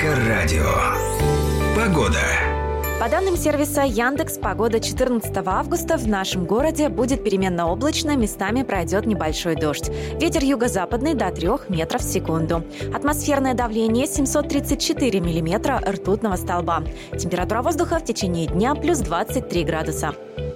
Эльдоррадио. Погода. По данным сервиса Яндекс, погода 14 августа в нашем городе будет переменно облачно, местами пройдет небольшой дождь. Ветер юго-западный до 3 метров в секунду. Атмосферное давление 734 миллиметра ртутного столба. Температура воздуха в течение дня плюс 23 градуса.